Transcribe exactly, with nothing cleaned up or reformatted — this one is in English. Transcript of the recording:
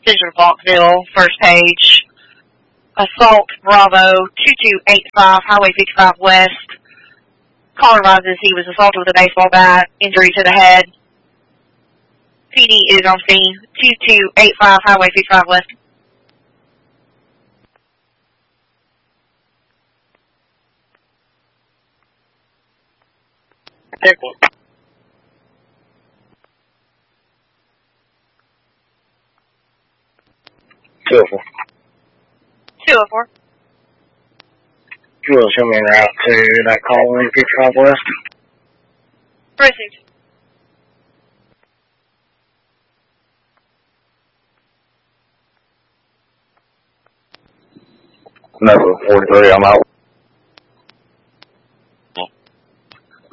Digital Falkville, first page. Assault Bravo two two eight five, Highway fifty-five West. Caller advises he was assaulted with a baseball bat, injury to the head. P D is on scene, two two eight five, Highway fifty-five West. Excellent. two oh four. two oh four. You will show me en route to that call in fifty-five West. Received. Number forty-three, I'm out.